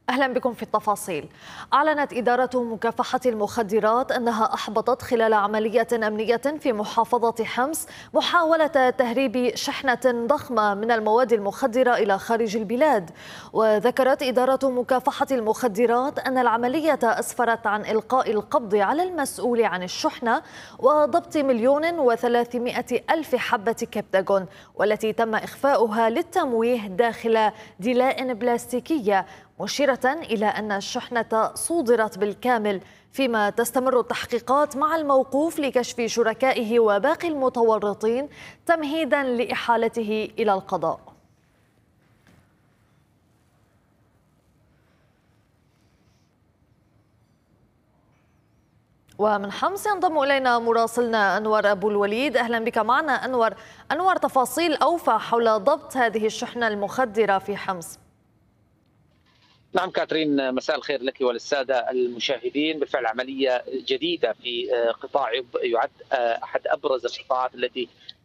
أهلا بكم في التفاصيل. أعلنت إدارة مكافحة المخدرات أنها أحبطت خلال عملية أمنية في محافظة حمص محاولة تهريب شحنة ضخمة من المواد المخدرة إلى خارج البلاد. وذكرت إدارة مكافحة المخدرات أن العملية أسفرت عن إلقاء القبض على المسؤول عن الشحنة وضبط 1,300,000 حبة كبتاغون، والتي تم إخفاؤها للتمويه داخل دلاء بلاستيكية، مشيرة إلى أن الشحنة صودرت بالكامل، فيما تستمر التحقيقات مع الموقوف لكشف شركائه وباقي المتورطين تمهيدا لإحالته إلى القضاء. ومن حمص ينضم إلينا مراسلنا أنور أبو الوليد. أهلا بك معنا أنور، تفاصيل أوفى حول ضبط هذه الشحنة المخدرة في حمص. نعم كاترين، مساء الخير لك وللسادة المشاهدين. بالفعل عملية جديدة في قطاع يعد أحد أبرز القطاعات التي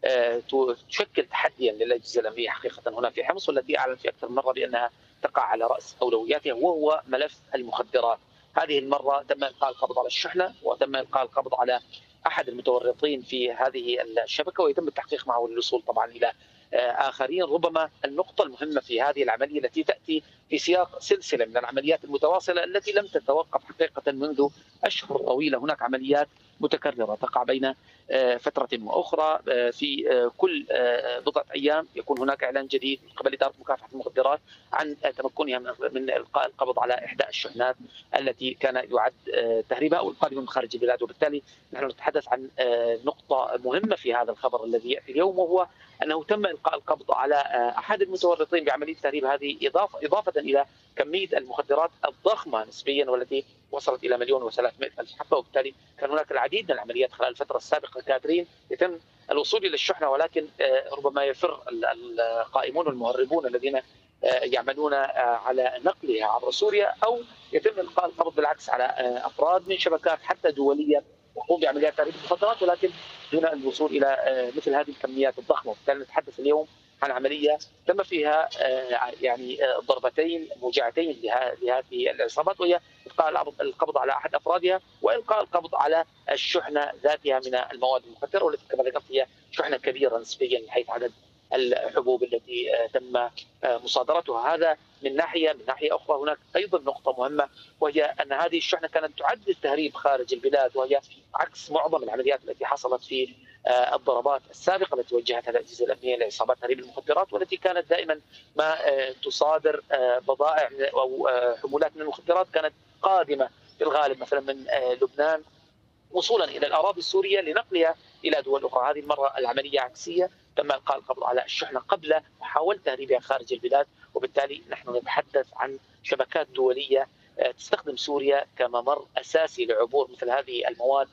تشكل تحديا للأجهزة الأمنية حقيقة هنا في حمص، والتي أعلن في أكثر من مرة بأنها تقع على رأس أولوياتها، وهو ملف المخدرات. هذه المرة تم إلقاء القبض على الشحنة، وتم إلقاء القبض على أحد المتورطين في هذه الشبكة، ويتم التحقيق معه للوصول طبعا إلى آخرين. ربما النقطة المهمة في هذه العملية التي تأتي في سياق سلسلة من العمليات المتواصلة التي لم تتوقف حقيقة منذ أشهر طويلة. هناك عمليات متكررة تقع بين فترة وأخرى، في كل بضعة أيام يكون هناك إعلان جديد من قبل إدارة مكافحة المخدرات عن تمكنها من إلقاء القبض على إحدى الشحنات التي كان يعد تهريبها أو القادمة من خارج البلاد. وبالتالي نحن نتحدث عن نقطة مهمة في هذا الخبر الذي يأتي اليوم، وهو أنه تم إلقاء القبض على أحد المتورطين بعملية تهريب هذه، إضافة إلى كمية المخدرات الضخمة نسبيا والتي وصلت إلى 1,300,000 حبة. وبالتالي كان هناك العديد من العمليات خلال الفترة السابقة كاترين يتم الوصول إلى الشحنة، ولكن ربما يفر القائمون والمهربون الذين يعملون على نقلها عبر سوريا، أو يتم إلقاء القبض بالعكس على أفراد من شبكات حتى دولية تقوم بعمليات تهريب المخدرات، ولكن دون الوصول الى مثل هذه الكميات الضخمه. وبالتالي نتحدث اليوم عن عمليه تم فيها يعني ضربتين موجعتين لهذه العصابات، وهي القاء القبض على احد افرادها والقاء القبض على الشحنه ذاتها من المواد المخدره، والتي كما ذكرت هي شحنه كبيره نسبيا من حيث عدد الحبوب التي تم مصادرتها. هذا من ناحيه. من ناحيه اخرى هناك ايضا نقطه مهمه، وهي ان هذه الشحنه كانت تعد للتهريب خارج البلاد، وهي عكس معظم العمليات التي حصلت في الضربات السابقه التي وجهتها الاجهزه الامنيه لعصابات تهريب المخدرات، والتي كانت دائما ما تصادر بضائع او حمولات من المخدرات كانت قادمه في الغالب مثلا من لبنان وصولا الى الاراضي السوريه لنقلها الى دول اخرى. هذه المره العمليه عكسيه، تم القاء القبض على الشحنه قبل محاوله تهريبها خارج البلاد. وبالتالي نحن نتحدث عن شبكات دوليه تستخدم سوريا كممر اساسي لعبور مثل هذه المواد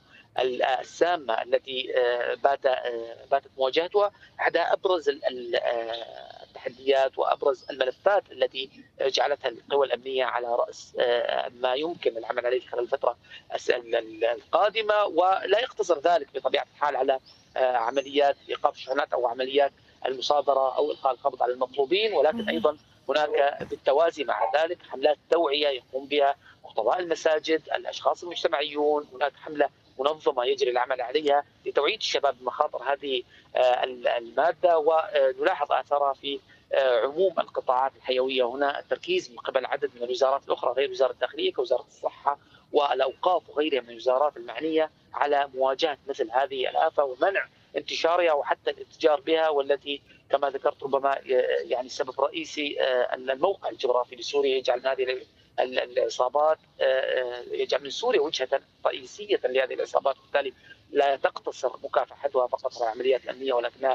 السامه التي باتت مواجهتها. احدى ابرز التحديات وابرز الملفات التي جعلتها القوى الامنيه على راس ما يمكن العمل عليه خلال الفتره القادمه، ولا يقتصر ذلك بطبيعه الحال على عمليات ايقاف الشحنات او عمليات المصادره او القاء القبض على المطلوبين، ولكن ايضا هناك بالتوازي مع ذلك حملات توعيه يقوم بها خطباء المساجد، الاشخاص المجتمعيون. هناك حمله منظمه يجري العمل عليها لتوعيه الشباب بمخاطر هذه الماده، ونلاحظ اثارها في عموم القطاعات الحيويه. هنا التركيز من قبل عدد من الوزارات الاخرى غير وزاره الداخليه كوزاره الصحه والاوقاف وغيرها من الوزارات المعنيه على مواجهه مثل هذه الافه ومنع انتشارها وحتى الاتجار بها، والتي كما ذكرت ربما يعني سبب رئيسي الموقع الجغرافي لسوريا يجعل هذه العصابات يجعل من سوريا وجهه رئيسيه لهذه العصابات، وبالتالي لا تقتصر مكافحتها فقط على العمليات الامنيه، ولكنها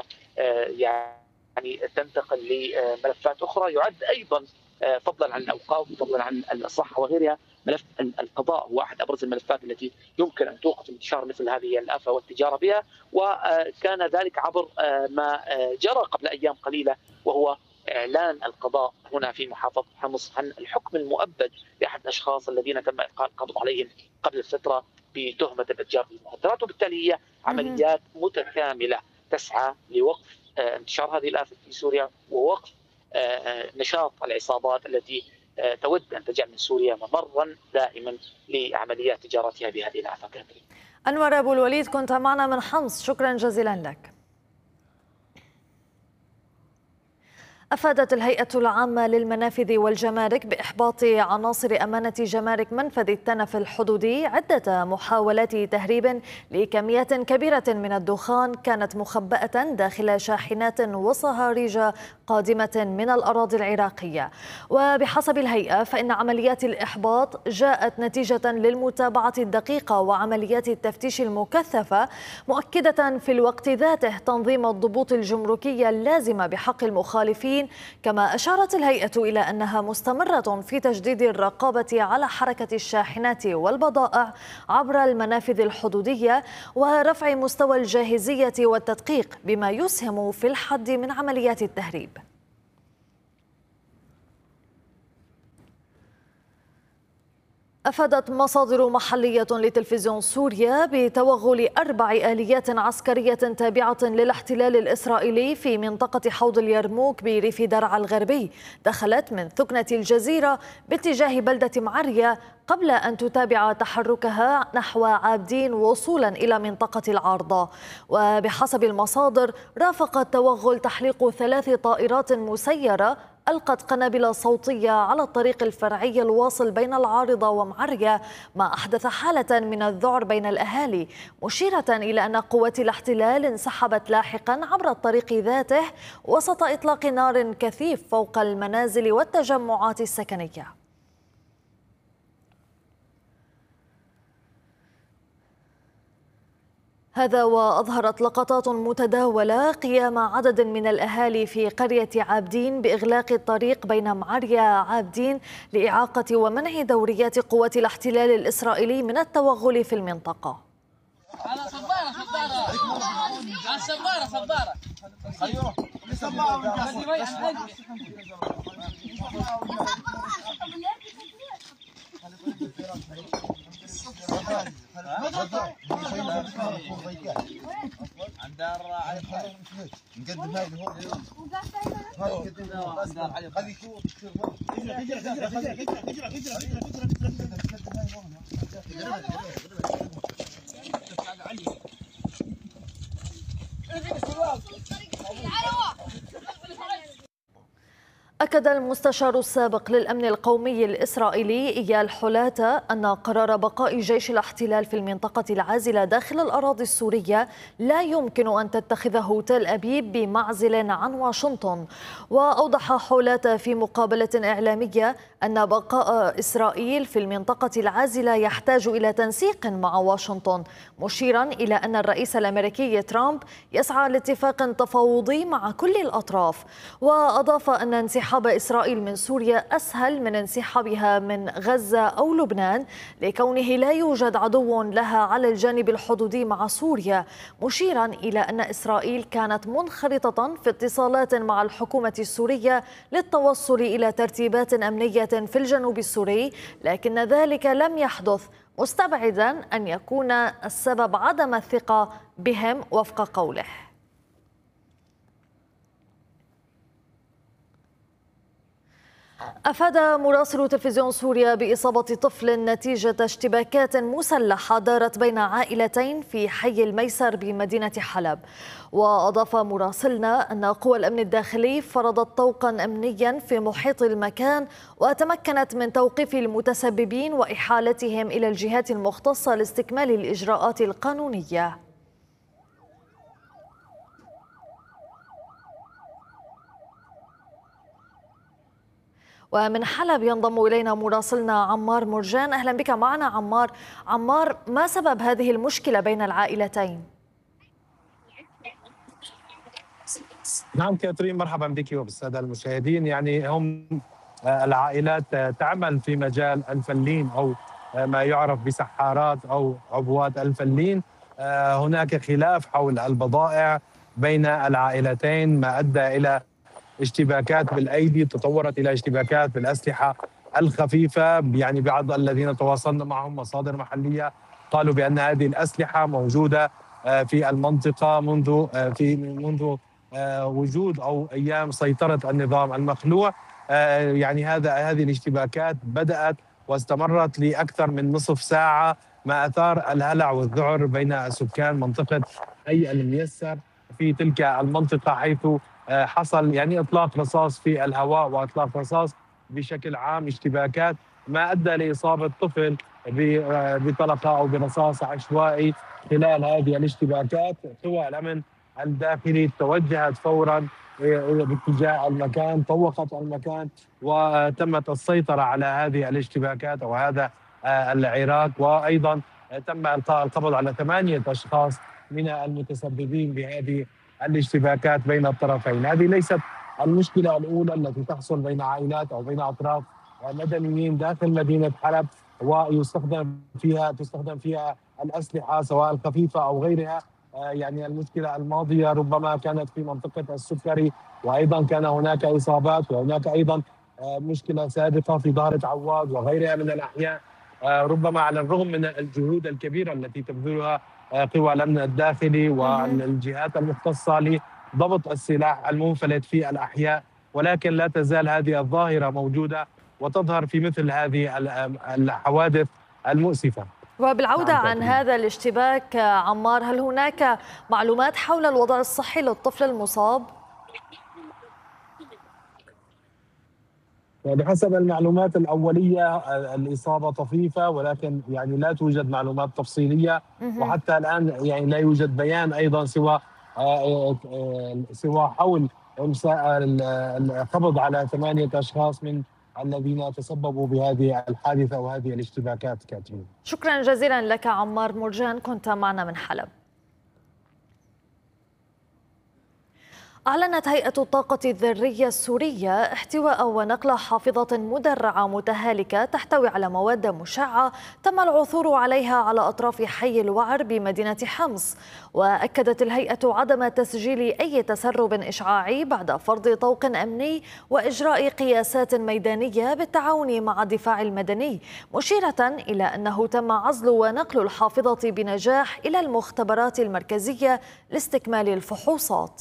يعني تنتقل لملفات اخرى. يعد ايضا فضلا عن الاوقاف وفضلا عن الصحه وغيرها، ملف القضاء هو احد ابرز الملفات التي يمكن ان توقف انتشار مثل هذه الافه والتجاره بها، وكان ذلك عبر ما جرى قبل ايام قليله، وهو اعلان القضاء هنا في محافظه حمص عن الحكم المؤبد لاحد الاشخاص الذين تم القاء القبض عليهم قبل فتره بتهمه الاتجار بالمخدرات. وبالتالي هي عمليات متكامله تسعى لوقف انتشار هذه الافه في سوريا ووقف نشاط العصابات التي تود أن تجعل من سوريا ممرا دائما لعمليات تجارتها بهذه الآفاق. أنور أبو الوليد كنت معنا من حمص، شكرا جزيلا لك. أفادت الهيئة العامة للمنافذ والجمارك بإحباط عناصر أمانة جمارك منفذ التنف الحدودي عدة محاولات تهريب لكميات كبيرة من الدخان كانت مخبأة داخل شاحنات وصهاريج قادمة من الأراضي العراقية. وبحسب الهيئة فإن عمليات الإحباط جاءت نتيجة للمتابعة الدقيقة وعمليات التفتيش المكثفة، مؤكدة في الوقت ذاته تنظيم الضبوط الجمركية اللازمة بحق المخالفين. كما أشارت الهيئة إلى أنها مستمرة في تجديد الرقابة على حركة الشاحنات والبضائع عبر المنافذ الحدودية ورفع مستوى الجاهزية والتدقيق بما يسهم في الحد من عمليات التهريب. أفادت مصادر محلية لتلفزيون سوريا بتوغل 4 آليات عسكرية تابعة للاحتلال الإسرائيلي في منطقة حوض اليرموك بريف درعا الغربي، دخلت من ثكنة الجزيرة باتجاه بلدة معرية قبل أن تتابع تحركها نحو عابدين وصولا إلى منطقة العارضة. وبحسب المصادر رافق التوغل تحليق 3 طائرات مسيرة ألقت قنابل صوتية على الطريق الفرعي الواصل بين العارضة ومعرية، ما أحدث حالة من الذعر بين الأهالي، مشيرة إلى أن قوات الاحتلال انسحبت لاحقا عبر الطريق ذاته وسط إطلاق نار كثيف فوق المنازل والتجمعات السكنية. هذا وأظهرت لقطات متداولة قيام عدد من الأهالي في قرية عابدين بإغلاق الطريق بين معرية عابدين لإعاقة ومنع دوريات قوات الاحتلال الإسرائيلي من التوغل في المنطقة. أكد المستشار السابق للأمن القومي الإسرائيلي إيال حولاتة أن قرار بقاء جيش الاحتلال في المنطقة العازلة داخل الأراضي السورية لا يمكن أن تتخذه تل أبيب بمعزل عن واشنطن. وأوضح حولاتة في مقابلة إعلامية أن بقاء إسرائيل في المنطقة العازلة يحتاج إلى تنسيق مع واشنطن، مشيرا إلى أن الرئيس الأمريكي ترامب يسعى لاتفاق تفاوضي مع كل الأطراف. وأضاف أن انسحاب إسرائيل من سوريا أسهل من انسحابها من غزة أو لبنان لكونه لا يوجد عدو لها على الجانب الحدودي مع سوريا، مشيرا إلى أن إسرائيل كانت منخرطة في اتصالات مع الحكومة السورية للتوصل إلى ترتيبات أمنية في الجنوب السوري، لكن ذلك لم يحدث، مستبعدا أن يكون السبب عدم الثقة بهم وفق قوله. أفاد مراسل تلفزيون سوريا بإصابة طفل نتيجة اشتباكات مسلحة دارت بين عائلتين في حي الميسر بمدينة حلب. وأضاف مراسلنا أن قوى الأمن الداخلي فرضت طوقا أمنيا في محيط المكان وتمكنت من توقيف المتسببين وإحالتهم إلى الجهات المختصة لاستكمال الإجراءات القانونية. ومن حلب ينضم إلينا مراسلنا عمار مرجان. أهلا بك معنا عمار، ما سبب هذه المشكلة بين العائلتين؟ نعم كاترين، مرحبا بك وبالسادة المشاهدين. يعني هم العائلات تعمل في مجال الفلين أو ما يعرف بسحارات أو عبوات الفلين. هناك خلاف حول البضائع بين العائلتين ما أدى إلى اشتباكات بالأيدي، تطورت إلى اشتباكات بالأسلحة الخفيفة. يعني بعض الذين تواصلنا معهم مصادر محلية قالوا بأن هذه الأسلحة موجودة في المنطقة منذ وجود أو أيام سيطرة النظام المخلوع. يعني هذه الاشتباكات بدأت واستمرت لأكثر من نصف ساعة، ما أثار الهلع والذعر بين سكان منطقة حي الميسر في تلك المنطقة، حيث حصل يعني إطلاق رصاص في الهواء وإطلاق رصاص بشكل عام، اشتباكات ما أدى لإصابة طفل بطلقة أو برصاص عشوائي. خلال هذه الاشتباكات قوى الأمن الداخلي توجهت فورا باتجاه المكان، طوقت المكان وتمت السيطرة على هذه الاشتباكات أو هذا العراك، وأيضا تم إلقاء القبض على 8 أشخاص من المتسببين بهذه الاشتباكات بين الطرفين. هذه ليست المشكلة الأولى التي تحصل بين عائلات أو بين أطراف مدنيين داخل مدينة حلب تستخدم فيها الأسلحة سواء الخفيفة أو غيرها. يعني المشكلة الماضية ربما كانت في منطقة السكري، وأيضا كان هناك إصابات، وهناك أيضا مشكلة سابقة في ظاهرة عواد وغيرها من الأحياء. ربما على الرغم من الجهود الكبيرة التي تبذلها قوى الأمن الداخلي والجهات المختصة لضبط السلاح المنفلت في الأحياء، ولكن لا تزال هذه الظاهرة موجودة وتظهر في مثل هذه الحوادث المؤسفة. وبالعودة عن هذا الاشتباك عمار، هل هناك معلومات حول الوضع الصحي للطفل المصاب؟ بحسب المعلومات الأولية الإصابة طفيفة، ولكن يعني لا توجد معلومات تفصيلية، وحتى الآن يعني لا يوجد بيان أيضا سوى حول القبض على 8 أشخاص من الذين تسببوا بهذه الحادثة وهذه الاشتباكات. كاترين، شكرا جزيلا لك عمار مرجان، كنت معنا من حلب. أعلنت هيئة الطاقة الذرية السورية احتواء ونقل حافظة مدرعة متهالكة تحتوي على مواد مشعة تم العثور عليها على أطراف حي الوعر بمدينة حمص. وأكدت الهيئة عدم تسجيل أي تسرب إشعاعي بعد فرض طوق أمني وإجراء قياسات ميدانية بالتعاون مع الدفاع المدني، مشيرة إلى أنه تم عزل ونقل الحافظة بنجاح إلى المختبرات المركزية لاستكمال الفحوصات.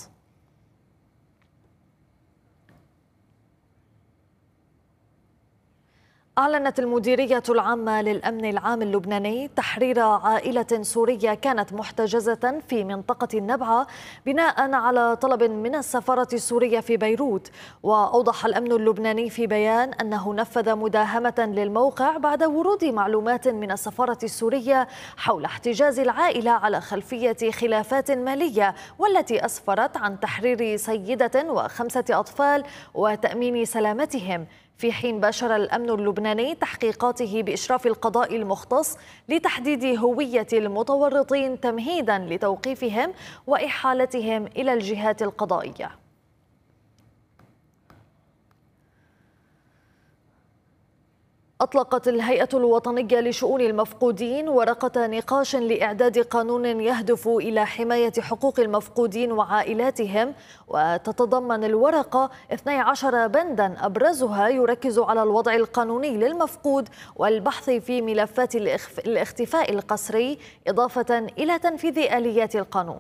أعلنت المديرية العامة للأمن العام اللبناني تحرير عائلة سورية كانت محتجزة في منطقة النبعة بناء على طلب من السفارة السورية في بيروت. وأوضح الأمن اللبناني في بيان أنه نفذ مداهمة للموقع بعد ورود معلومات من السفارة السورية حول احتجاز العائلة على خلفية خلافات مالية، والتي أسفرت عن تحرير سيدة و5 أطفال وتأمين سلامتهم، في حين باشر الأمن اللبناني تحقيقاته بإشراف القضاء المختص لتحديد هوية المتورطين تمهيدا لتوقيفهم وإحالتهم إلى الجهات القضائية. أطلقت الهيئة الوطنية لشؤون المفقودين ورقة نقاش لإعداد قانون يهدف إلى حماية حقوق المفقودين وعائلاتهم، وتتضمن الورقة 12 بندا أبرزها يركز على الوضع القانوني للمفقود والبحث في ملفات الاختفاء القسري، إضافة إلى تنفيذ آليات القانون.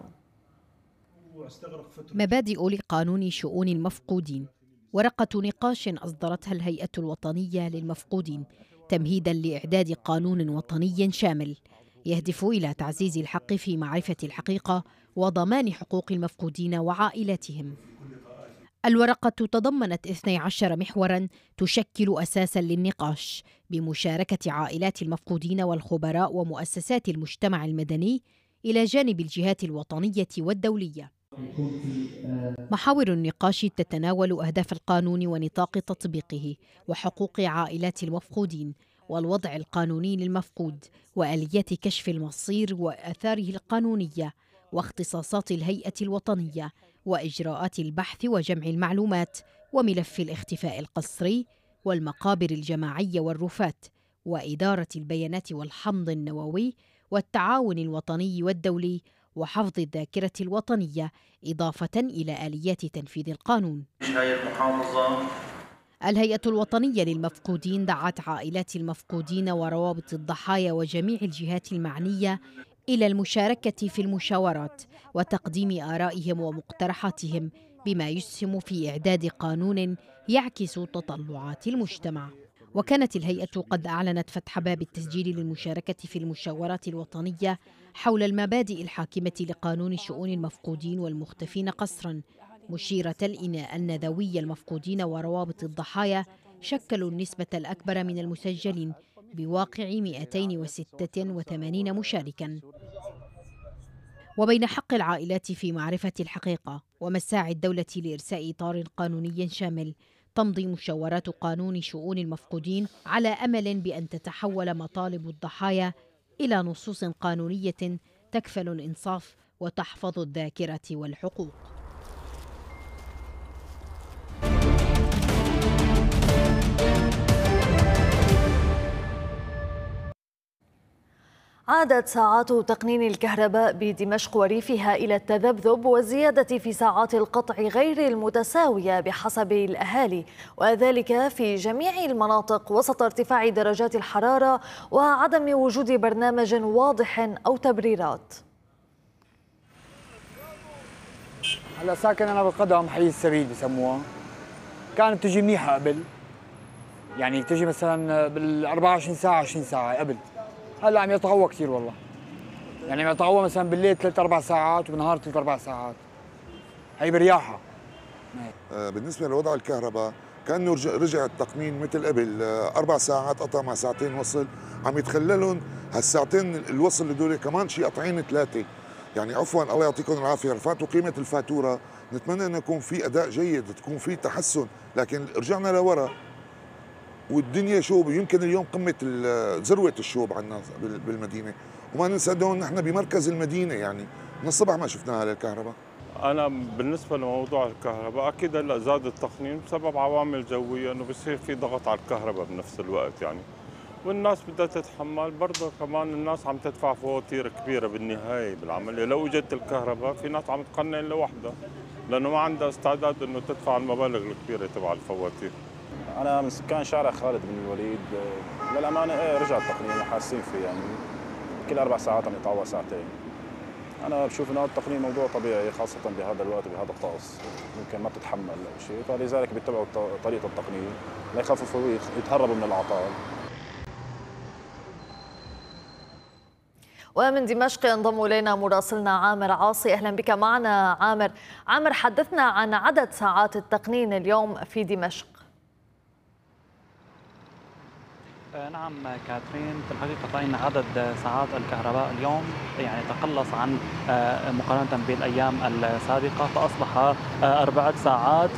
مبادئ لقانون شؤون المفقودين، ورقة نقاش أصدرتها الهيئة الوطنية للمفقودين تمهيداً لإعداد قانون وطني شامل يهدف إلى تعزيز الحق في معرفة الحقيقة وضمان حقوق المفقودين وعائلاتهم. الورقة تضمنت 12 محوراً تشكل أساساً للنقاش بمشاركة عائلات المفقودين والخبراء ومؤسسات المجتمع المدني إلى جانب الجهات الوطنية والدولية. محاور النقاش تتناول أهداف القانون ونطاق تطبيقه وحقوق عائلات المفقودين والوضع القانوني للمفقود وآليات كشف المصير وآثاره القانونية واختصاصات الهيئة الوطنية وإجراءات البحث وجمع المعلومات وملف الاختفاء القسري والمقابر الجماعية والرفات وإدارة البيانات والحمض النووي والتعاون الوطني والدولي وحفظ الذاكرة الوطنية، إضافة إلى آليات تنفيذ القانون. الهيئة الوطنية للمفقودين دعت عائلات المفقودين وروابط الضحايا وجميع الجهات المعنية إلى المشاركة في المشاورات وتقديم آرائهم ومقترحاتهم بما يسهم في إعداد قانون يعكس تطلعات المجتمع. وكانت الهيئة قد أعلنت فتح باب التسجيل للمشاركة في المشاورات الوطنية حول المبادئ الحاكمة لقانون شؤون المفقودين والمختفين قسرا، مشيرة إلى أن ذوي المفقودين وروابط الضحايا شكلوا النسبة الأكبر من المسجلين بواقع 286 مشاركا. وبين حق العائلات في معرفة الحقيقة ومساعي الدولة لإرساء إطار قانوني شامل، تمضي مشاورات قانون شؤون المفقودين على أمل بأن تتحول مطالب الضحايا إلى نصوص قانونية تكفل الإنصاف وتحفظ الذاكرة والحقوق. عادت ساعات تقنين الكهرباء بدمشق وريفها إلى التذبذب والزيادة في ساعات القطع غير المتساوية بحسب الأهالي، وذلك في جميع المناطق وسط ارتفاع درجات الحرارة وعدم وجود برنامج واضح أو تبريرات. هلا ساكن أنا بالقدم، حي السبيل بسموها. كانت تجي منيحة قبل، يعني تجي مثلا بال 24 ساعة 20 ساعة قبل. هلا عم يتقوى كثير والله، يعني عم يتقوى مثلا بالليل 3-4 ساعات وبالنهار 3-4 ساعات. هي برياحة. بالنسبة لوضع الكهرباء كأنه رجع التقنين مثل قبل، 4 ساعات قطع مع ساعتين وصل، عم يتخللهم هالساعتين الوصل هدول كمان شيء قطعين 3. يعني عفوا الله يعطيكم العافية، رفعتوا قيمة الفاتورة، نتمنى انه يكون في أداء جيد، تكون في تحسن، لكن رجعنا لورا والدنيا شوب. يمكن اليوم قمة ذروة الشوب عندنا بالمدينة، وما ننسى انه نحن بمركز المدينة، يعني من الصبح ما شفنا هالكهرباء. أنا بالنسبة لموضوع الكهرباء أكيد هلا زاد التقنين بسبب عوامل جوية، إنه بصير في ضغط على الكهرباء بنفس الوقت يعني، والناس بدها تتحمل. برضه كمان الناس عم تدفع فواتير كبيرة بالنهاية بالعملية. لو اجت الكهرباء في ناس عم تقنن لوحدها لأنه ما عندها استعداد إنه تدفع المبالغ الكبيرة تبع الفواتير. أنا من سكان شارع خالد بن الوليد. للأمانة رجع التقنين وحاسين فيه، يعني كل 4 ساعات عم يتعوض ساعتين. أنا بشوف إنه التقنين موضوع طبيعي، خاصة بهذا الوقت وبهذا الطقس، يمكن ما بتتحمل شيء، فلذلك بيتبعوا طريقة التقنين ليخففوا ويتهربوا من الأعطال. ومن دمشق ينضم إلينا مراسلنا عامر عاصي. أهلا بك معنا عامر، حدثنا عن عدد ساعات التقنين اليوم في دمشق. نعم كاترين، في الحقيقة فإن عدد ساعات الكهرباء اليوم يعني تقلص عن مقارنة بالأيام السابقة، فأصبح 4 ساعات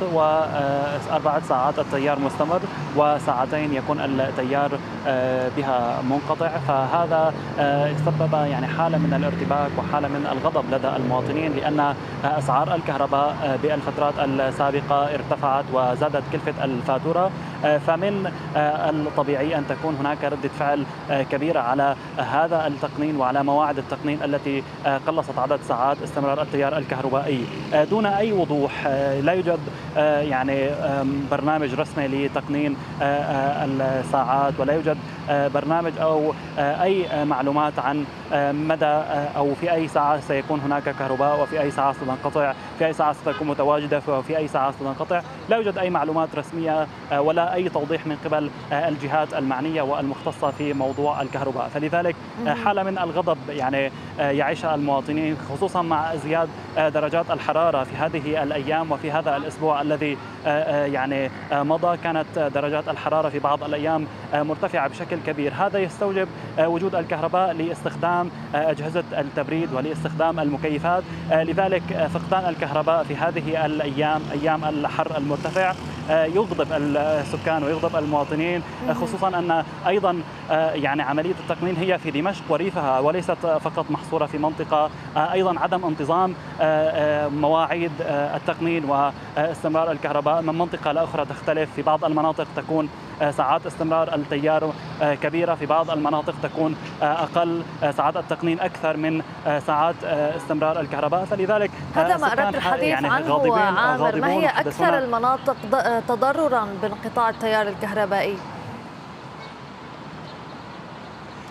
و4 ساعات التيار مستمر، وساعتين يكون التيار بها منقطع. فهذا سبب يعني حالة من الارتباك وحالة من الغضب لدى المواطنين، لأن أسعار الكهرباء بالفترات السابقة ارتفعت وزادت كلفة الفاتورة، فمن الطبيعي أن تكون هناك ردة فعل كبيرة على هذا التقنين وعلى مواعيد التقنين التي قلصت عدد ساعات استمرار التيار الكهربائي دون أي وضوح. لا يوجد يعني برنامج رسمي لتقنين الساعات، ولا يوجد برنامج أو أي معلومات عن مدى أو في أي ساعة سيكون هناك كهرباء، وفي أي ساعة ستنقطع، في أي ساعة ستكون متواجدة، وفي أي ساعة ستنقطع. لا يوجد أي معلومات رسمية ولا أي توضيح من قبل الجهات المعنية والمختصة في موضوع الكهرباء، فلذلك حالة من الغضب يعني يعيشها المواطنين، خصوصا مع ازدياد درجات الحرارة في هذه الأيام وفي هذا الأسبوع الذي يعني مضى. كانت درجات الحرارة في بعض الأيام مرتفعة بشكل كبير. هذا يستوجب وجود الكهرباء لاستخدام أجهزة التبريد ولاستخدام المكيفات، لذلك فقدان الكهرباء في هذه الأيام، أيام الحر المرتفع، يغضب السكان ويغضب المواطنين، خصوصا أن أيضا يعني عملية التقنين هي في دمشق وريفها وليست فقط محصورة في منطقة. أيضا عدم انتظام مواعيد التقنين واستمرار الكهرباء من منطقة لأخرى تختلف. في بعض المناطق تكون ساعات استمرار التيار كبيرة، في بعض المناطق تكون أقل، ساعات التقنين أكثر من ساعات استمرار الكهرباء، فلذلك هذا ما أردت الحديث يعني عنه عامر. ما هي أكثر المناطق تضررا بانقطاع التيار الكهربائي؟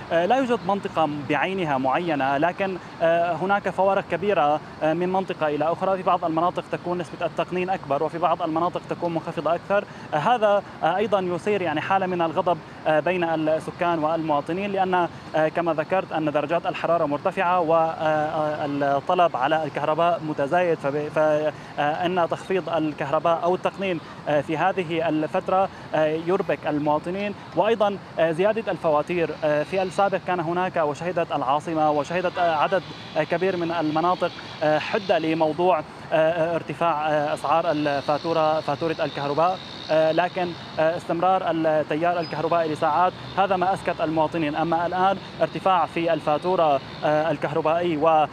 لا يوجد منطقة بعينها معينة، لكن هناك فوارق كبيرة من منطقة إلى أخرى. في بعض المناطق تكون نسبة التقنين أكبر وفي بعض المناطق تكون منخفضة أكثر. هذا أيضا يثير يعني حالة من الغضب بين السكان والمواطنين، لأن كما ذكرت أن درجات الحرارة مرتفعة والطلب على الكهرباء متزايد، فإن تخفيض الكهرباء أو التقنين في هذه الفترة يربك المواطنين. وأيضا زيادة الفواتير. في السابق كان هناك وشهدت العاصمة وشهدت عدد كبير من المناطق حد لموضوع ارتفاع أسعار فاتورة الكهرباء، لكن استمرار التيار الكهربائي لساعات هذا ما أسكت المواطنين. أما الآن ارتفاع في الفاتورة الكهربائي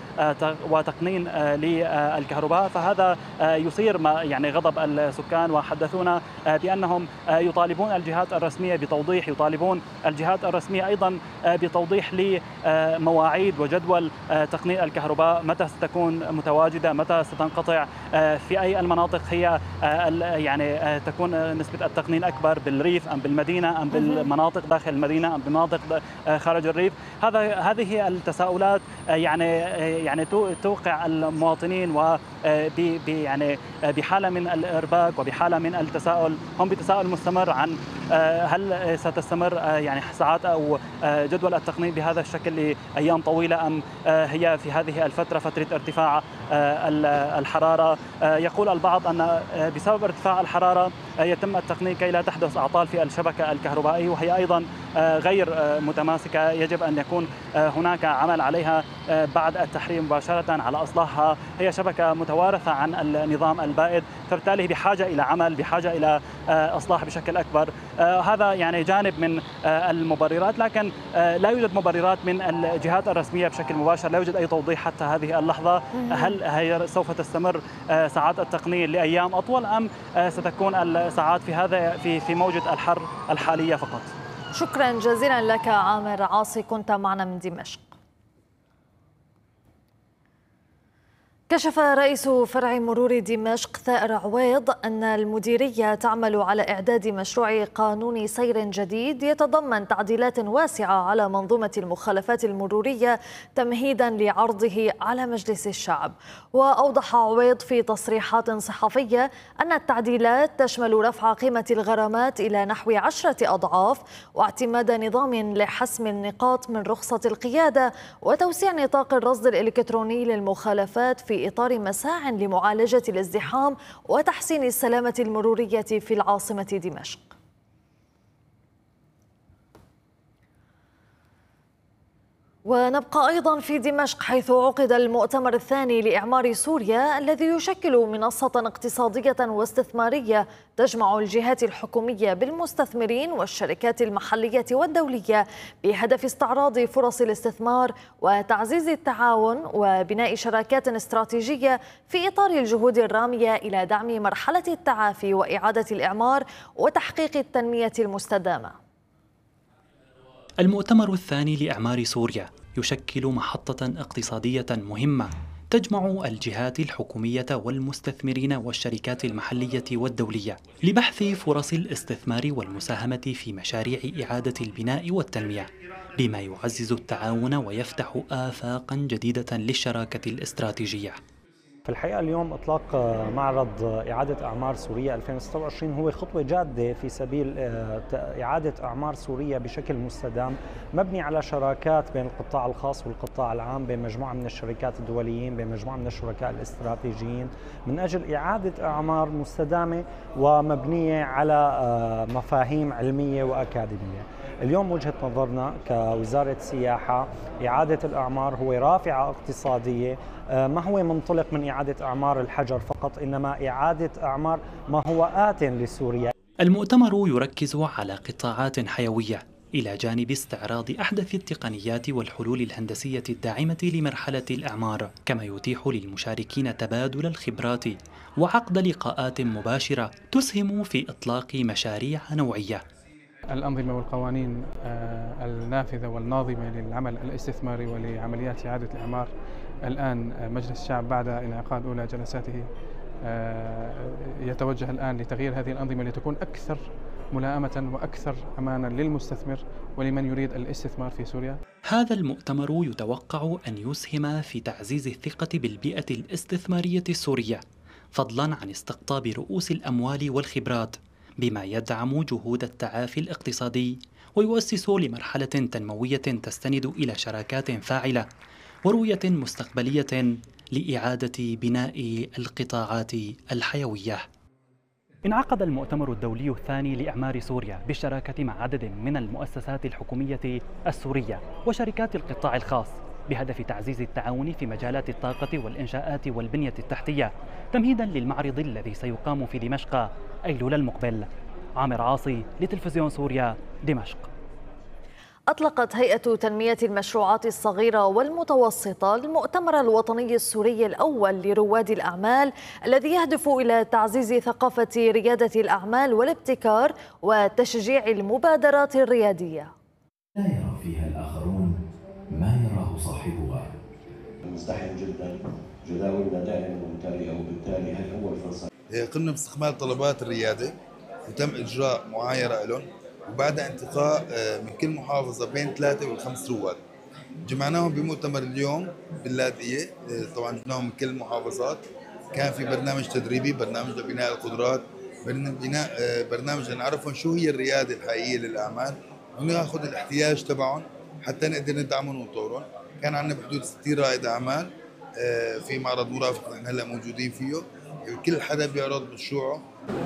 وتقنين للكهرباء، فهذا يثير يعني غضب السكان، وحدثونا بأنهم يطالبون الجهات الرسمية بتوضيح، يطالبون الجهات الرسمية أيضا بتوضيح لمواعيد وجدول تقنين الكهرباء، متى ستكون متواجدة، متى ستنقطع، في أي المناطق هي يعني تكون نسبة التقنين أكبر، بالريف أم بالمدينة أم بالمناطق داخل المدينة أم بالمناطق خارج الريف. هذه التساؤلات يعني توقع المواطنين يعني بحالة من الإرباك وبحالة من التساؤل. هم بتساؤل مستمر عن هل ستستمر يعني ساعات أو جدول التقنين بهذا الشكل لأيام طويلة، أم هي في هذه الفترة فترة ارتفاع الحرارة. يقول البعض أن بسبب ارتفاع الحرارة يتم التقنين كي لا تحدث أعطال في الشبكة الكهربائية، وهي أيضا غير متماسكة. يجب أن يكون هناك عمل عليها بعد التحريم مباشرة على إصلاحها. هي شبكة متوارثة عن النظام البائد، فبالتالي بحاجة إلى عمل، بحاجة إلى إصلاح بشكل أكبر. هذا يعني جانب من المبررات، لكن لا يوجد مبررات من الجهات الرسمية بشكل مباشر. لا يوجد أي توضيح حتى هذه اللحظة. هل هي سوف تستمر ساعات التقنين لأيام أطول، أم ستكون الساعات في موجة الحر الحالية فقط؟ شكرا جزيلا لك عامر عاصي، كنت معنا من دمشق. كشف رئيس فرع مرور دمشق ثائر عويض أن المديرية تعمل على إعداد مشروع قانون سير جديد يتضمن تعديلات واسعة على منظومة المخالفات المرورية تمهيدا لعرضه على مجلس الشعب. وأوضح عويض في تصريحات صحفية أن التعديلات تشمل رفع قيمة الغرامات إلى نحو 10 أضعاف، واعتماد نظام لحسم النقاط من رخصة القيادة، وتوسيع نطاق الرصد الإلكتروني للمخالفات في إطار مساع لمعالجة الازدحام وتحسين السلامة المرورية في العاصمة دمشق. ونبقى أيضا في دمشق، حيث عقد المؤتمر الثاني لإعمار سوريا الذي يشكل منصة اقتصادية واستثمارية تجمع الجهات الحكومية بالمستثمرين والشركات المحلية والدولية بهدف استعراض فرص الاستثمار وتعزيز التعاون وبناء شراكات استراتيجية في إطار الجهود الرامية إلى دعم مرحلة التعافي وإعادة الإعمار وتحقيق التنمية المستدامة. المؤتمر الثاني لإعمار سوريا يشكل محطة اقتصادية مهمة تجمع الجهات الحكومية والمستثمرين والشركات المحلية والدولية لبحث فرص الاستثمار والمساهمة في مشاريع إعادة البناء والتنمية، بما يعزز التعاون ويفتح آفاقا جديدة للشراكة الاستراتيجية. في الحقيقة اليوم إطلاق معرض إعادة أعمار سوريا 2026 هو خطوة جادة في سبيل إعادة أعمار سوريا بشكل مستدام، مبني على شراكات بين القطاع الخاص والقطاع العام، بين مجموعة من الشركات الدوليين، بين مجموعة من الشركاء الاستراتيجيين، من أجل إعادة أعمار مستدامة ومبنية على مفاهيم علمية وأكاديمية. اليوم وجهة نظرنا كوزارة سياحة إعادة الأعمار هو رافعة اقتصادية، ما هو منطلق من إعادة أعمار الحجر فقط، إنما إعادة أعمار ما هو آت لسوريا. المؤتمر يركز على قطاعات حيوية إلى جانب استعراض أحدث التقنيات والحلول الهندسية الداعمة لمرحلة الإعمار، كما يتيح للمشاركين تبادل الخبرات وعقد لقاءات مباشرة تسهم في إطلاق مشاريع نوعية. الأنظمة والقوانين النافذة والناظمة للعمل الاستثماري ولعمليات إعادة الإعمار، الآن مجلس الشعب بعد انعقاد أولى جلساته يتوجه الآن لتغيير هذه الأنظمة لتكون أكثر ملائمة وأكثر أمانا للمستثمر ولمن يريد الاستثمار في سوريا. هذا المؤتمر يتوقع أن يسهم في تعزيز الثقة بالبيئة الاستثمارية السورية، فضلاً عن استقطاب رؤوس الأموال والخبرات، بما يدعم جهود التعافي الاقتصادي ويؤسس لمرحلة تنموية تستند إلى شراكات فاعلة ورؤية مستقبلية لإعادة بناء القطاعات الحيوية. انعقد المؤتمر الدولي الثاني لإعمار سوريا بالشراكة مع عدد من المؤسسات الحكومية السورية وشركات القطاع الخاص بهدف تعزيز التعاون في مجالات الطاقة والإنشاءات والبنية التحتية تمهيدا للمعرض الذي سيقام في دمشق أيلول المقبل. عامر عاصي لتلفزيون سوريا، دمشق. أطلقت هيئة تنمية المشروعات الصغيرة والمتوسطة المؤتمر الوطني السوري الأول لرواد الأعمال الذي يهدف إلى تعزيز ثقافة ريادة الأعمال والابتكار وتشجيع المبادرات الريادية. لا يرى فيها الآخرون ما يراه صاحبها. مزدحم جدا، جداولنا دائما ممتلئة، وبالتالي هي أول فرصة. قمنا باستكمال طلبات الريادة وتم إجراء معايرة لهم، وبعد انتقاء من كل محافظة بين 3 و5 رواد. جمعناهم بمؤتمر اليوم باللاذقية، طبعا جبناهم من كل المحافظات. كان في برنامج تدريبي، برنامج لبناء القدرات، بناء برنامج لنعرفهم شو هي الريادة الحقيقية للأعمال وناخذ الاحتياج تبعهم حتى نقدر ندعمهم ونطورهم. كان عندنا بحدود 60 رائد أعمال في معرض مرافق نحن هلا موجودين فيه، كل حدا بيعرض مشروعه.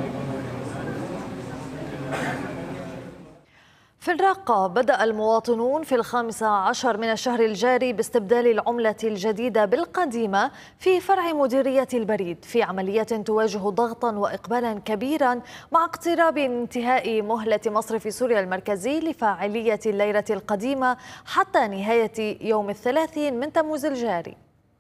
في الراقة بدأ المواطنون في 15 من الشهر الجاري باستبدال العملة الجديدة بالقديمة في فرع مديرية البريد، في عملية تواجه ضغطا وإقبالا كبيرا مع اقتراب انتهاء مهلة مصرف سوريا المركزي لفاعلية الليرة القديمة حتى نهاية يوم 30 من تموز الجاري.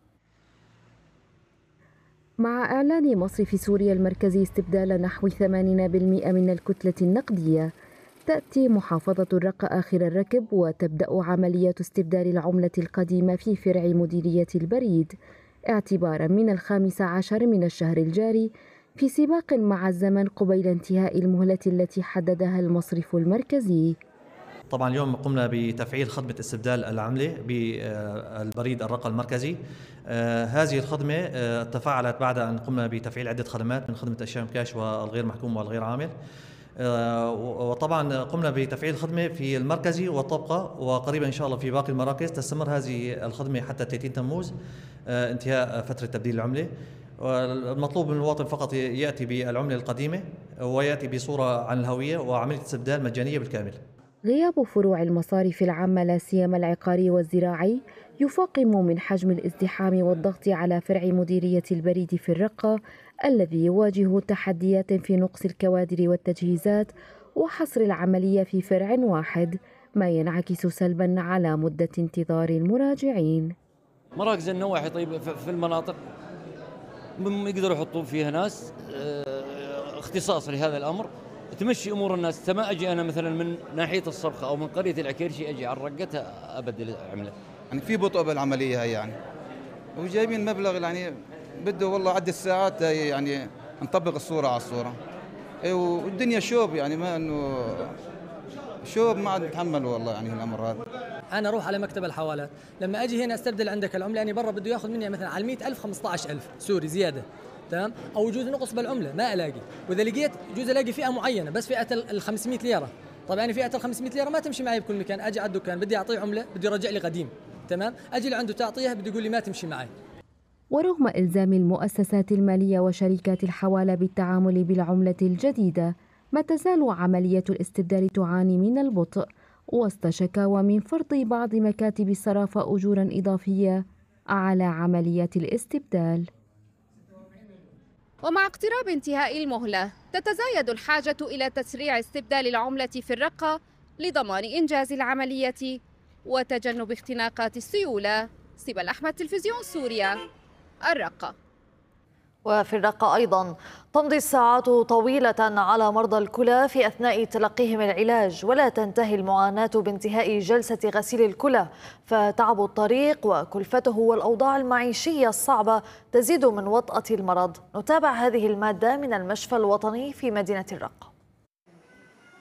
مع إعلان مصرف سوريا المركزي استبدال نحو 80% من الكتلة النقدية، تأتي محافظة الرقة آخر الركب وتبدأ عملية استبدال العملة القديمة في فرع مديرية البريد اعتبارا من 15 من الشهر الجاري، في سباق مع الزمن قبيل انتهاء المهلة التي حددها المصرف المركزي. طبعا اليوم قمنا بتفعيل خدمة استبدال العملة بالبريد الرقة المركزي. هذه الخدمة تفاعلت بعد أن قمنا بتفعيل عدة خدمات من خدمة الشام كاش والغير محكوم والغير عامل. وطبعا قمنا بتفعيل الخدمة في المركزي والطبقة، وقريبا إن شاء الله في باقي المراكز تستمر هذه الخدمة حتى 30 تموز انتهاء فترة تبديل العملة. المطلوب من المواطن فقط يأتي بالعملة القديمة ويأتي بصورة عن الهوية، وعملية استبدال مجانية بالكامل. غياب فروع المصارف العامة لا سيما العقاري والزراعي يفاقم من حجم الازدحام والضغط على فرع مديرية البريد في الرقة الذي يواجه تحديات في نقص الكوادر والتجهيزات وحصر العملية في فرع واحد، ما ينعكس سلبا على مدة انتظار المراجعين. مراكز النواحي طيب في المناطق يقدروا يحطون فيها ناس اختصاص لهذا الأمر تمشي امور الناس. ما اجي انا مثلا من ناحيه الصرخه او من قريه العكيرشي اجي على رقتها ابدل العمله. يعني في بطء بالعمليه هي يعني، وجايبين مبلغ يعني بده والله عدة ساعات يعني نطبق الصوره على الصوره. والدنيا شوب يعني، ما انه شوب ما عاد نتحمل والله يعني الامر هذا. انا اروح على مكتب الحوالات، لما اجي هنا استبدل عندك العمله يعني برا بده ياخذ مني مثلا على 100,000 15,000 سوري زياده، تمام؟ او يجوز نقص بالعمله ما الاقي، واذا لقيت يجوز الاقي فئه معينه بس فئه ال 500 ليره. طبعا يعني فئه ال 500 ليره ما تمشي معي بكل مكان. اجي على الدكان بدي اعطيه عمله بده يرجع لي قديم، تمام؟ اجي لعنده تعطيها بده يقول لي ما تمشي معي. ورغم إلزام المؤسسات المالية وشركات الحوالة بالتعامل بالعملة الجديدة، ما تزال عملية الاستبدال تعاني من البطء وسط شكاوى من فرض بعض مكاتب الصرافة أجورا إضافية على عملية الاستبدال. ومع اقتراب انتهاء المهلة تتزايد الحاجة إلى تسريع استبدال العملة في الرقة لضمان إنجاز العملية وتجنب اختناقات السيولة. سبل أحمد، تلفزيون سوريا، الرقة. وفي الرقة أيضا تمضي الساعات طويلة على مرضى الكلى في أثناء تلقيهم العلاج، ولا تنتهي المعاناة بانتهاء جلسة غسيل الكلى، فتعب الطريق وكلفته والأوضاع المعيشية الصعبة تزيد من وطأة المرض. نتابع هذه المادة من المشفى الوطني في مدينة الرقة.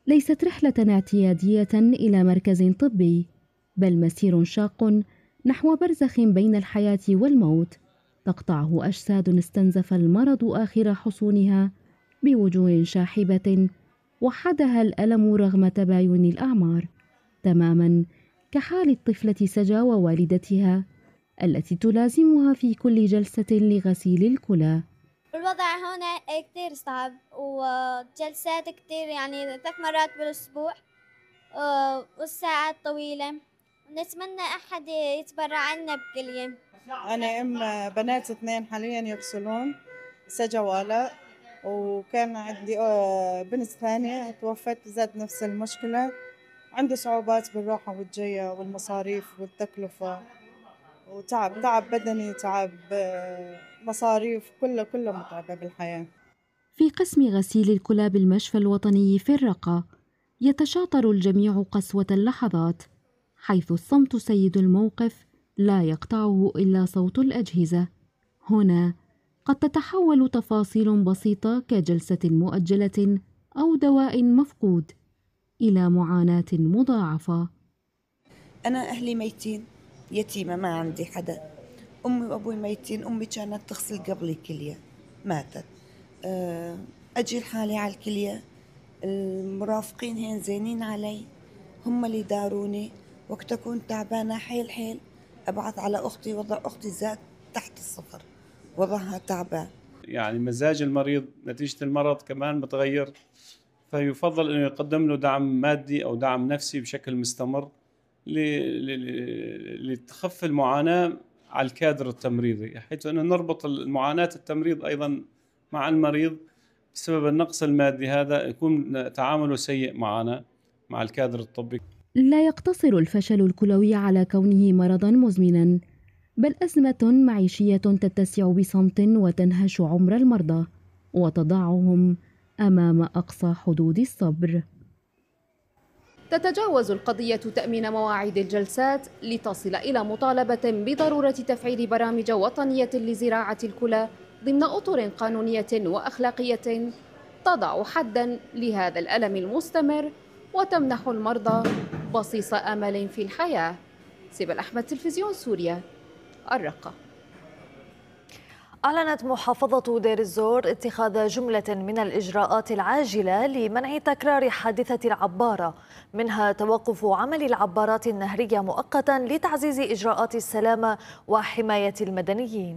ليست رحلة اعتيادية إلى مركز طبي، بل مسير شاق نحو برزخ بين الحياة والموت تقطعه أجساد استنزف المرض آخر حصونها بوجوه شاحبة وحدها الألم رغم تباين الأعمار، تماما كحال الطفلة سجا ووالدتها التي تلازمها في كل جلسة لغسيل الكلى. الوضع هنا كتير صعب وجلسات كتير، يعني 3 مرات بالأسبوع والساعات طويلة، ونتمنى أحد يتبرع لنا بكلية. أنا أم بنات 2 حاليا يغسلون، سجا وآلاء، وكان عندي بنت ثانية توفت ذات نفس المشكلة. عندي صعوبات بالراحة والجاية والمصاريف والتكلفة تعب بدني، تعب مصاريف، كله متعبة بالحياة. في قسم غسيل الكلى بالمشفى الوطني في الرقة يتشاطر الجميع قسوة اللحظات، حيث الصمت سيد الموقف لا يقطعه إلا صوت الأجهزة. هنا قد تتحول تفاصيل بسيطة كجلسة مؤجلة أو دواء مفقود إلى معاناة مضاعفة. أنا أهلي ميتين، يتيمة، ما عندي حدا. أمي وأبوي ميتين، أمي كانت تغسل قبلي كلية، ماتت. أجي لحالي على الكلية، المرافقين هين زينين علي، هم اللي داروني. وقت أكون تعبانة حيل أبعث على أختي، وضع أختي زاد تحت الصفر، وضعها تعبان. يعني مزاج المريض نتيجة المرض كمان متغير، فيفضل أنه يقدم له دعم مادي أو دعم نفسي بشكل مستمر لتخف المعاناة على الكادر التمريضي، حيث أنه نربط المعاناة التمريض أيضا مع المريض بسبب النقص المادي، هذا يكون تعامله سيء معنا مع الكادر الطبي. لا يقتصر الفشل الكلوي على كونه مرضاً مزمناً، بل أزمة معيشية تتسع بصمت وتنهش عمر المرضى وتضعهم أمام أقصى حدود الصبر. تتجاوز القضية تأمين مواعيد الجلسات لتصل إلى مطالبة بضرورة تفعيل برامج وطنية لزراعة الكلى ضمن أطر قانونية وأخلاقية تضع حداً لهذا الألم المستمر وتمنح المرضى بصيص أمل في الحياة. سبل أحمد، تلفزيون سوريا، الرقة. أعلنت محافظة دير الزور اتخاذ جملة من الإجراءات العاجلة لمنع تكرار حادثة العبارة، منها توقف عمل العبارات النهرية مؤقتا لتعزيز إجراءات السلامة وحماية المدنيين.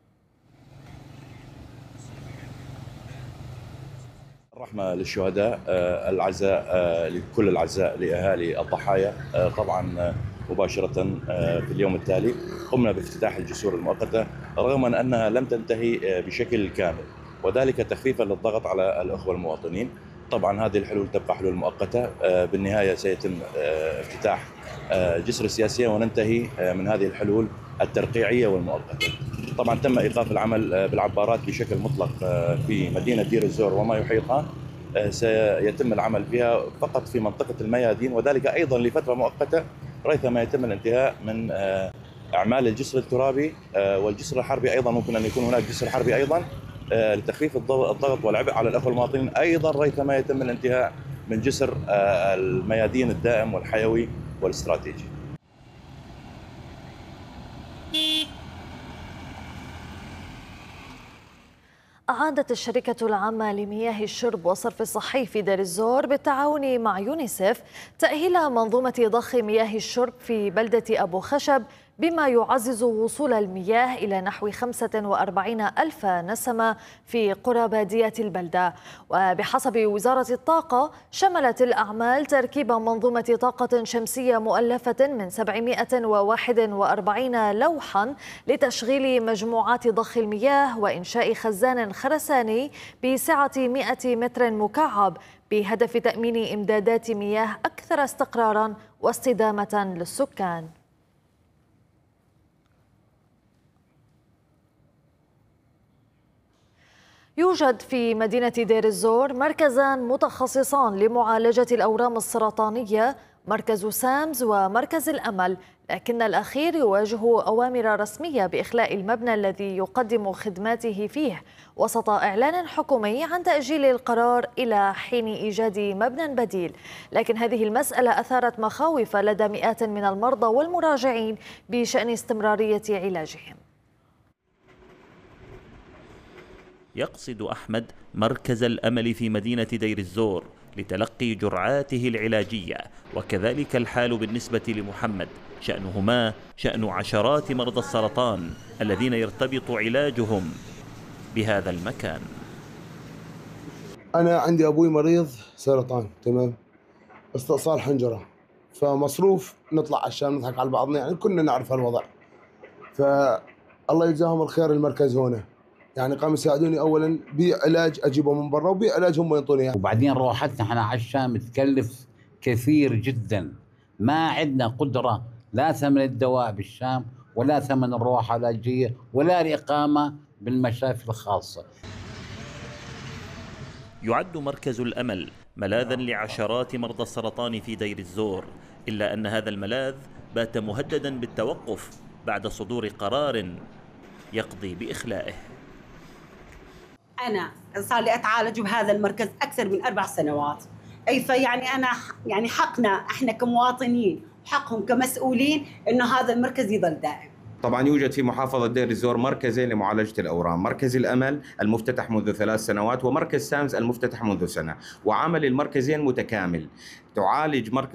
الرحمة للشهداء، العزاء لكل العزاء لأهالي الضحايا. طبعا مباشرة في اليوم التالي قمنا بافتتاح الجسور المؤقتة رغم أنها لم تنتهي بشكل كامل، وذلك تخفيفا للضغط على الأخوة المواطنين. طبعا هذه الحلول تبقى حلول مؤقتة، بالنهاية سيتم افتتاح جسر السياسية وننتهي من هذه الحلول الترقيعية والمؤقتة. طبعا تم إيقاف العمل بالعبارات بشكل مطلق في مدينة دير الزور وما يحيطها، سيتم العمل بها فقط في منطقة الميادين، وذلك أيضا لفترة مؤقتة ريثما يتم الانتهاء من أعمال الجسر الترابي والجسر الحربي. أيضا ممكن أن يكون هناك جسر حربي أيضا لتخفيف الضغط والعبء على الأخوة المواطنين، أيضا ريثما يتم الانتهاء من جسر الميادين الدائم والحيوي والاستراتيجي. أعادت الشركة العامة لمياه الشرب والصرف الصحي في دير الزور بالتعاون مع يونيسف تأهيل منظومة ضخ مياه الشرب في بلدة أبو خشب، بما يعزز وصول المياه إلى نحو 45 ألف نسمة في قرى بادية البلدة. وبحسب وزارة الطاقة شملت الأعمال تركيب منظومة طاقة شمسية مؤلفة من 741 لوحا لتشغيل مجموعات ضخ المياه وإنشاء خزان خرساني بسعة 100 متر مكعب بهدف تأمين إمدادات مياه أكثر استقراراً واستدامة للسكان. يوجد في مدينة دير الزور مركزان متخصصان لمعالجة الأورام السرطانية مركز سامز ومركز الأمل، لكن الأخير يواجه أوامر رسمية بإخلاء المبنى الذي يقدم خدماته فيه وسط إعلان حكومي عن تأجيل القرار إلى حين إيجاد مبنى بديل. لكن هذه المسألة أثارت مخاوف لدى مئات من المرضى والمراجعين بشأن استمرارية علاجهم. يقصد أحمد مركز الأمل في مدينة دير الزور لتلقي جرعاته العلاجية، وكذلك الحال بالنسبة لمحمد، شأنهما شأن عشرات مرضى السرطان الذين يرتبط علاجهم بهذا المكان. أنا عندي أبوي مريض سرطان، تمام، استئصال حنجرة، فمصروف نطلع على الشام نضحك على بعضنا، يعني كنا نعرف هالوضع. فالله يجزاهم الخير المركز هنا، يعني قاموا يساعدوني اولا بعلاج اجيبه من برا وبعلاج هم ينطوني اياه. وبعدين روحتنا احنا على الشام تكلف كثير جدا، ما عندنا قدره لا ثمن الدواء بالشام ولا ثمن الروحه العلاجيه ولا الاقامه بالمشافي الخاصه. يعد مركز الأمل ملاذا لعشرات مرضى السرطان في دير الزور، إلا أن هذا الملاذ بات مهددا بالتوقف بعد صدور قرار يقضي بإخلائه. أنا صار لي أتعالج بهذا المركز أكثر من 4 سنوات، أي فيعني أنا يعني حقنا إحنا كمواطنين وحقهم كمسؤولين إنه هذا المركز يظل دائم. طبعا يوجد في محافظة دير الزور مركزين لمعالجة الأورام، مركز الأمل المفتتح منذ 3 سنوات ومركز سامز المفتتح منذ سنة، وعمل المركزين متكامل. تعالج مركز